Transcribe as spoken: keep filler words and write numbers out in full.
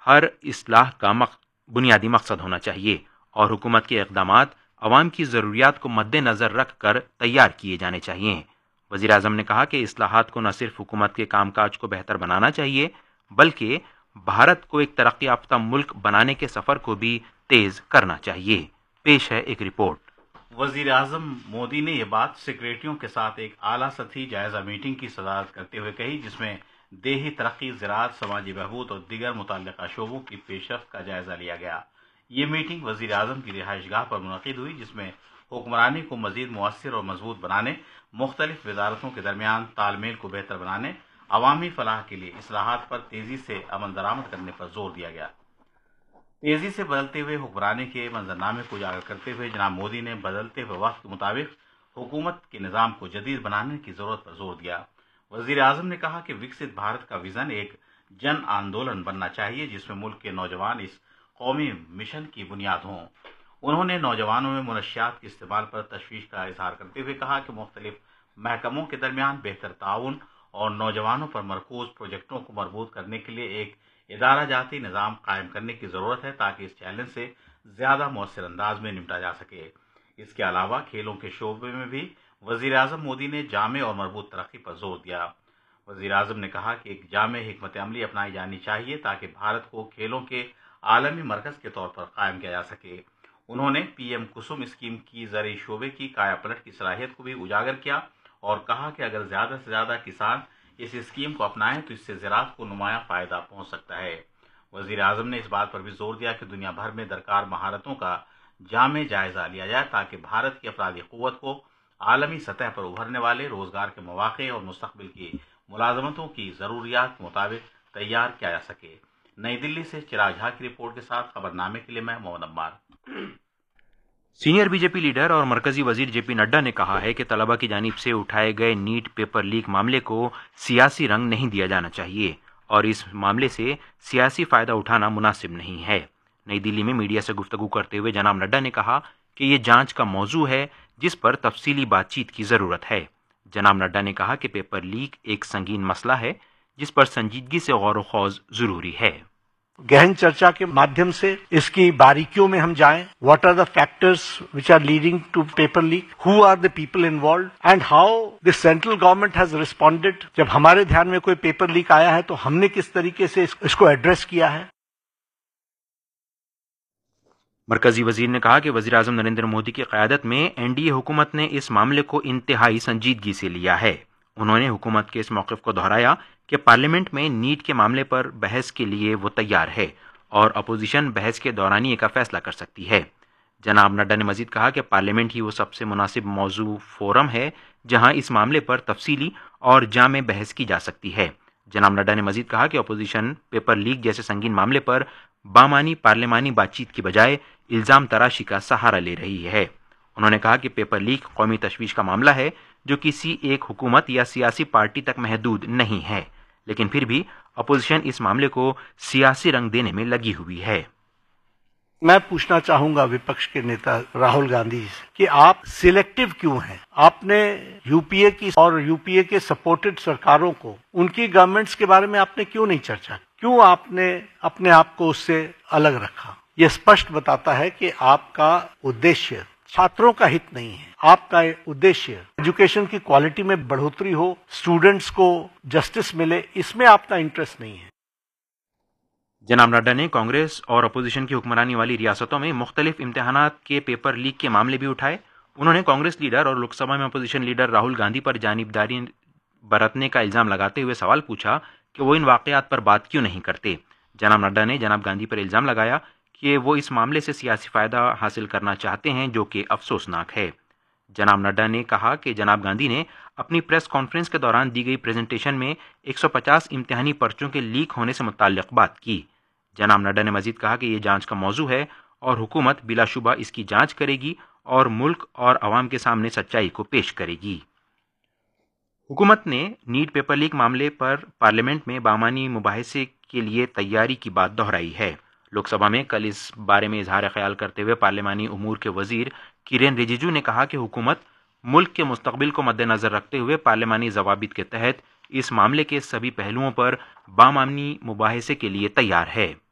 ہر اصلاح کا مق... بنیادی مقصد ہونا چاہیے اور حکومت کے اقدامات عوام کی ضروریات کو مد نظر رکھ کر تیار کیے جانے چاہیے۔ وزیر اعظم نے کہا کہ اصلاحات کو نہ صرف حکومت کے کام کاج کو بہتر بنانا چاہیے بلکہ بھارت کو ایک ترقی یافتہ ملک بنانے کے سفر کو بھی تیز کرنا چاہیے۔ پیش ہے ایک رپورٹ۔ وزیر اعظم مودی نے یہ بات سیکریٹریوں کے ساتھ ایک اعلیٰ سطحی جائزہ میٹنگ کی صدارت کرتے ہوئے کہی، جس میں دیہی ترقی، زراعت، سماجی بہبود اور دیگر متعلقہ شعبوں کی پیش رفت کا جائزہ لیا گیا۔ یہ میٹنگ وزیر اعظم کی رہائش گاہ پر منعقد ہوئی، جس میں حکمرانی کو مزید مؤثر اور مضبوط بنانے، مختلف وزارتوں کے درمیان تال میل کو بہتر بنانے، عوامی فلاح کے لیے اصلاحات پر تیزی سے عمل درآمد کرنے پر زور دیا گیا۔ تیزی سے بدلتے ہوئے حکمرانی کے منظرنامے کو اجاگر کرتے ہوئے جناب مودی نے بدلتے ہوئے وقت کے مطابق حکومت کے نظام کو جدید بنانے کی ضرورت پر زور دیا۔ وزیر اعظم نے کہا کہ وکست بھارت کا ویژن ایک جن آندولن بننا چاہیے، جس میں ملک کے نوجوان اس قومی مشن کی بنیاد ہوں۔ انہوں نے نوجوانوں میں منشیات کے استعمال پر تشویش کا اظہار کرتے ہوئے کہا کہ مختلف محکموں کے درمیان بہتر تعاون اور نوجوانوں پر مرکوز پروجیکٹوں کو مربوط کرنے کے لیے ایک ادارہ جاتی نظام قائم کرنے کی ضرورت ہے تاکہ اس چیلنج سے زیادہ مؤثر انداز میں نمٹا جا سکے۔ اس کے علاوہ کھیلوں کے شعبے میں بھی وزیر اعظم مودی نے جامع اور مربوط ترقی پر زور دیا۔ وزیر اعظم نے کہا کہ ایک جامع حکمت عملی اپنائی جانی چاہیے تاکہ بھارت کو کھیلوں کے عالمی مرکز کے طور پر قائم کیا جا سکے۔ انہوں نے پی ایم کسم اسکیم کی زرعی شعبے کی کایا پلٹ کی صلاحیت کو بھی اجاگر کیا اور کہا کہ اگر زیادہ سے زیادہ کسان اس اسکیم کو اپنائیں تو اس سے زراعت کو نمایاں فائدہ پہنچ سکتا ہے۔ وزیر اعظم نے اس بات پر بھی زور دیا کہ دنیا بھر میں درکار مہارتوں کا جامع جائزہ لیا جائے تاکہ بھارت کی افرادی قوت کو عالمی سطح پر ابھرنے والے روزگار کے مواقع اور مستقبل کی ملازمتوں کی ضروریات کے مطابق تیار کیا جا سکے۔ نئی دلی سے چراغ جھا کی رپورٹ کے ساتھ خبرنامے کے لیے میں محمد Ammar. Senior B J P leader اور مرکزی وزیر جے پی نڈا نے کہا ہے کہ طلبہ کی جانب سے اٹھائے گئے نیٹ پیپر لیک معاملے کو سیاسی رنگ نہیں دیا جانا چاہیے اور اس معاملے سے سیاسی فائدہ اٹھانا مناسب نہیں ہے۔ نئی دلی میں میڈیا سے گفتگو کرتے ہوئے جناب نڈا نے کہا کہ یہ جانچ کا موضوع ہے جس پر تفصیلی بات چیت کی ضرورت ہے۔ جناب نڈا نے کہا کہ پیپر لیک ایک سنگین مسئلہ ہے جس پر سنجیدگی سے غور و خوض ضروری ہے۔ گہن چرچا کے مادھیم سے اس کی باریکیوں میں ہم جائیں۔ What are the factors which are leading to paper leak, who are the people involved and how the central government has responded. جب ہمارے دھیان میں کوئی پیپر لیک آیا ہے تو ہم نے کس طریقے سے اس کو ایڈریس کیا ہے۔ مرکزی وزیر نے کہا کہ وزیر اعظم نریندر مودی کی قیادت میں این ڈی اے حکومت نے اس معاملے کو انتہائی سنجیدگی سے لیا ہے۔ انہوں نے حکومت کے اس موقف کو دہرایا کہ پارلیمنٹ میں نیٹ کے معاملے پر بحث کے لیے وہ تیار ہے اور اپوزیشن بحث کے دورانیے کا فیصلہ کر سکتی ہے۔ جناب نڈا نے مزید کہا کہ پارلیمنٹ ہی وہ سب سے مناسب موضوع فورم ہے جہاں اس معاملے پر تفصیلی اور جامع بحث کی جا سکتی ہے۔ جناب نڈا نے مزید کہا کہ اپوزیشن پیپر لیک جیسے سنگین معاملے پر بامانی پارلیمانی بات چیت کی بجائے الزام تراشی کا سہارا لے رہی ہے۔ انہوں نے کہا کہ پیپر لیک قومی تشویش کا معاملہ ہے جو کسی ایک حکومت یا سیاسی پارٹی تک محدود نہیں ہے، لیکن پھر بھی اپوزیشن اس معاملے کو سیاسی رنگ دینے میں لگی ہوئی ہے۔ میں پوچھنا چاہوں گا وپکش کے نیتا راہل گاندھی سے کہ آپ سلیکٹو کیوں ہیں؟ آپ نے یو پی اے کی اور یو پی اے کے سپورٹڈ سرکاروں کو، ان کی گورنمنٹس کے بارے میں آپ نے کیوں نہیں چرچا؟ کیوں آپ نے اپنے آپ کو اس سے الگ رکھا؟ یہ اسپشٹ بتاتا ہے کہ آپ کا ادیشیہ چھاتروں کا ہت نہیں ہے، آپ کا ادیشیہ ایجوکیشن کی کوالٹی میں بڑھوتری ہو، اسٹوڈنٹس کو جسٹس ملے، اس میں آپ کا انٹرسٹ نہیں ہے۔ جناب نڈا نے کانگریس اور اپوزیشن کی حکمرانی والی ریاستوں میں مختلف امتحانات کے پیپر لیک کے معاملے بھی اٹھائے۔ انہوں نے کانگریس لیڈر اور لوک سبھا میں اپوزیشن لیڈر راہل گاندھی پر جانبداری برتنے کا الزام لگاتے ہوئے سوال پوچھا کہ وہ ان واقعات پر بات کیوں نہیں کرتے۔ جناب نڈا نے جناب گاندھی پر الزام لگایا کہ وہ اس معاملے سے سیاسی فائدہ حاصل کرنا چاہتے ہیں، جو کہ افسوسناک ہے۔ جناب نڈا نے کہا کہ جناب گاندھی نے اپنی پریس کانفرنس کے دوران دی گئی پریزنٹیشن میں ایک سو پچاس امتحانی پرچوں کے لیک ہونے سے متعلق بات کی۔ جناب نڈا نے مزید کہا کہ یہ جانچ کا موضوع ہے اور حکومت بلا شبہ اس کی جانچ کرے گی اور ملک اور عوام کے سامنے سچائی کو پیش کرے گی۔ حکومت نے نیٹ پیپر لیک معاملے پر پارلیمنٹ میں بامانی مباحثے کے لیے تیاری کی بات دہرائی ہے۔ لوک سبھا میں کل اس بارے میں اظہار خیال کرتے ہوئے پارلیمانی امور کے وزیر کرین رجیجو نے کہا کہ حکومت ملک کے مستقبل کو مد نظر رکھتے ہوئے پارلیمانی ضوابط کے تحت اس معاملے کے سبھی پہلوؤں پر بامانی مباحثے کے لیے تیار ہے۔